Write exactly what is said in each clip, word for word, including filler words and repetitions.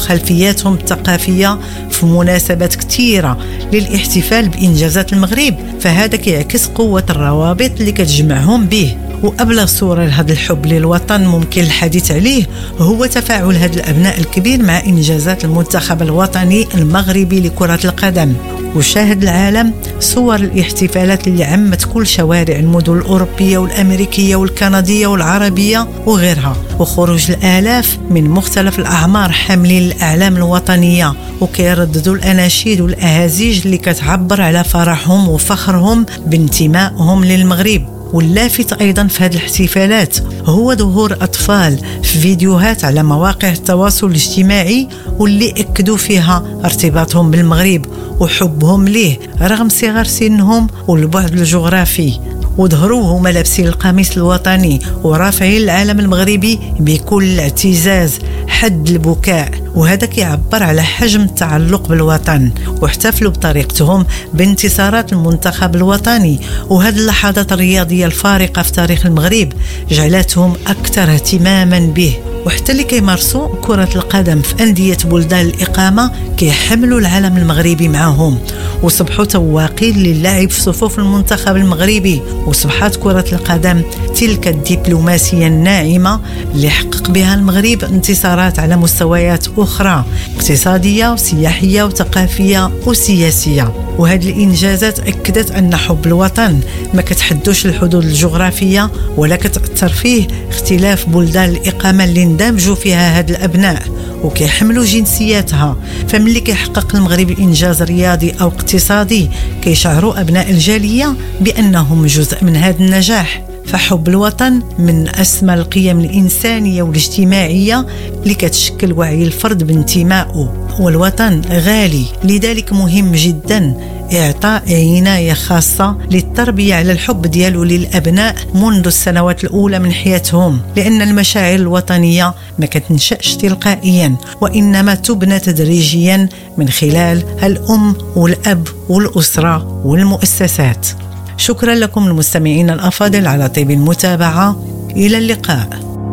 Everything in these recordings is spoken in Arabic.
وخلفياتهم الثقافية في مناسبات كثيرة للاحتفال بإنجازات المغرب، فهذا كيعكس قوة الروابط اللي كتجمعهم به. وأبلغ صورة لهذا الحب للوطن ممكن الحديث عليه هو تفاعل هذا الأبناء الكبير مع إنجازات المنتخب الوطني المغربي لكرة القدم. وشاهد العالم صور الاحتفالات اللي عمت كل شوارع المدن الأوروبية والأمريكية والكندية والعربية وغيرها، وخروج الآلاف من مختلف الأعمار حاملين الأعلام الوطنية وكيرددوا الأناشيد والأهازيج اللي كتعبر على فرحهم وفخرهم بانتمائهم للمغرب. واللافت أيضا في هذه الاحتفالات هو ظهور أطفال في فيديوهات على مواقع التواصل الاجتماعي واللي أكدوا فيها ارتباطهم بالمغرب وحبهم ليه رغم صغر سنهم والبعد الجغرافي، وظهروا هما لابسين القميص الوطني ورافعين العلم المغربي بكل اعتزاز حد البكاء، وهذا كيعبر على حجم التعلق بالوطن. واحتفلوا بطريقتهم بانتصارات المنتخب الوطني، وهذه اللحظات الرياضية الفارقة في تاريخ المغرب جعلتهم أكثر اهتماما به. وحتى اللي كيمارسوا كرة القدم في أندية بلدان الإقامة كيحملوا العلم المغربي معهم وصبحوا تواقين للعب في صفوف المنتخب المغربي. وصبحت كرة القدم تلك الدبلوماسية الناعمة اللي حقق بها المغرب انتصارات على مستويات أخرى اقتصادية وسياحية وثقافية وسياسية. وهذه الإنجازات أكدت أن حب الوطن ما كتحدوش الحدود الجغرافية ولا كتأثر فيه اختلاف بلدان الإقامة اللي اندمجوا فيها هاد الأبناء وكيحملوا جنسياتها. فملي كيحقق المغرب إنجاز رياضي أو اقتصادي كيشعروا أبناء الجالية بأنهم جزء من هذا النجاح. فحب الوطن من أسمى القيم الإنسانية والاجتماعية اللي كتشكل وعي الفرد بانتمائه، والوطن غالي، لذلك مهم جدا إعطاء عناية خاصة للتربية على الحب ديالو للأبناء منذ السنوات الأولى من حياتهم، لأن المشاعر الوطنية ما كتنشأش تلقائيا وإنما تبنى تدريجيا من خلال الأم والأب والأسرة والمؤسسات. شكرا لكم المستمعين الأفاضل على طيب المتابعة، إلى اللقاء.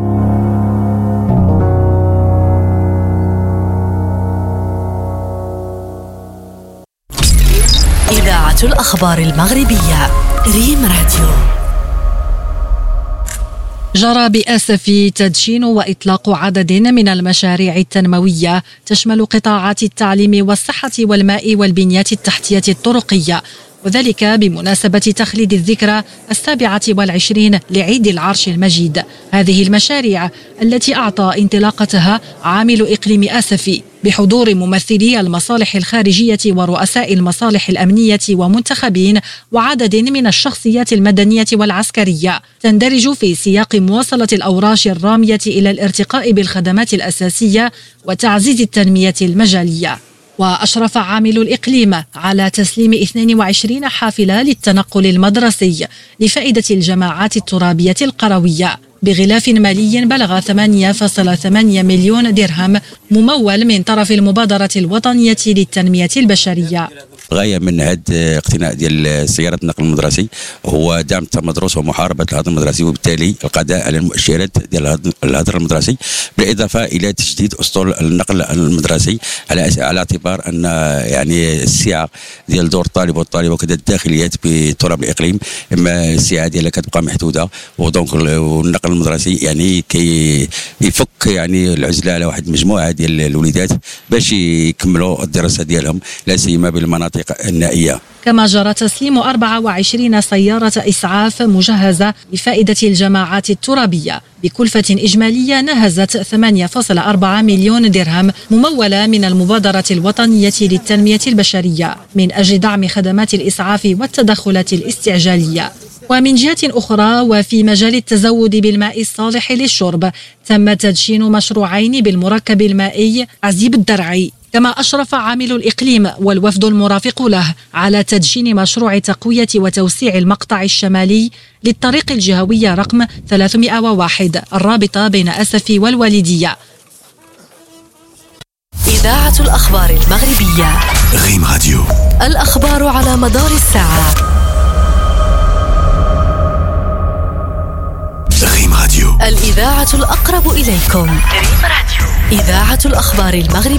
إذاعة الأخبار المغربية ريم راديو. جرى بأسف تدشين وإطلاق عدد من المشاريع التنموية تشمل قطاعات التعليم والصحة والماء والبنيات التحتية الطرقية، وذلك بمناسبة تخليد الذكرى السابعة والعشرين لعيد العرش المجيد. هذه المشاريع التي أعطى انطلاقتها عامل إقليم آسفي بحضور ممثلي المصالح الخارجية ورؤساء المصالح الأمنية ومنتخبين وعدد من الشخصيات المدنية والعسكرية، تندرج في سياق مواصلة الأوراش الرامية إلى الارتقاء بالخدمات الأساسية وتعزيز التنمية المجالية. وأشرف عامل الإقليم على تسليم اثنين وعشرين حافلة للتنقل المدرسي لفائدة الجماعات الترابية القروية بغلاف مالي بلغ ثمانية فاصلة ثمانية مليون درهم ممول من طرف المبادرة الوطنية للتنمية البشرية. الغاية من هذا اقتناء ديال سيارات النقل المدرسي هو دعم التمدرس ومحاربة الهدر المدرسي، وبالتالي القضاء على المؤشرات ديال الهدر المدرسي، بالإضافة إلى تجديد أسطول النقل المدرسي على على اعتبار أن يعني السعة ديال دور الطالب والطالبة وكذا الداخليات بتراب الإقليم إما السعة ديالها كتبقى محدودة، ودونك النقل المدرسي يعني كي يفك يعني العزلة على واحد المجموعة ديال الوليدات باش يكملوا الدراسة ديالهم لا سيما بالمناطق النائية. كما جرى تسليم أربعة وعشرين سيارة إسعاف مجهزة لفائدة الجماعات الترابية بكلفة إجمالية نهزت ثمانية فاصلة أربعة مليون درهم ممولة من المبادرة الوطنية للتنمية البشرية من أجل دعم خدمات الإسعاف والتدخلات الاستعجالية. ومن جهة أخرى وفي مجال التزود بالماء الصالح للشرب تم تدشين مشروعين بالمركب المائي عزيب الدرعي. كما أشرف عامل الإقليم والوفد المرافق له على تدشين مشروع تقوية وتوسيع المقطع الشمالي للطريق الجهوية رقم ثلاثمائة وواحد الرابطة بين أسفي والوالدية. إذاعة الأخبار المغربية ريم راديو، الأخبار على مدار الساعة. ريم راديو، الإذاعة الأقرب إليكم. ريم راديو، إذاعة الأخبار المغربية.